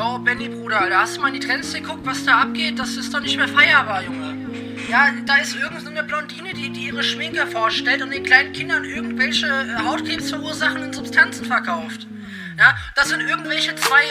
Jo, Benny, Bruder, da hast du mal in die Trends geguckt, was da abgeht? Das ist doch nicht mehr feierbar, Junge. Ja, da ist irgendeine Blondine, die ihre Schminke vorstellt und den kleinen Kindern irgendwelche Hautkrebs verursachenden Substanzen verkauft. Ja, das sind irgendwelche zwei